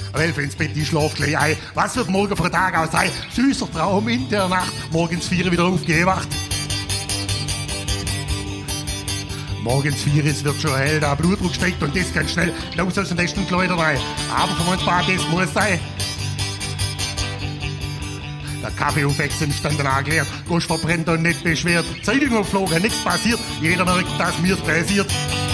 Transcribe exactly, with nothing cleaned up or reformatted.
Elf ins Bett, ich schlaf gleich ein. Was wird morgen für ein Tag aus sein? Süßer Traum in der Nacht, morgens vier wieder aufgewacht. Morgens vier, es wird schon hell, der Blutdruck steigt und das ganz schnell. Los aus dem nächsten Kleider rein. Aber von uns Bad, das muss sein. Der Kaffee aufwechseln, stand dann angeklärt. Gosch verbrennt und nicht beschwert. Zeitung aufgeflogen, nichts passiert. Jeder merkt, dass mir's passiert.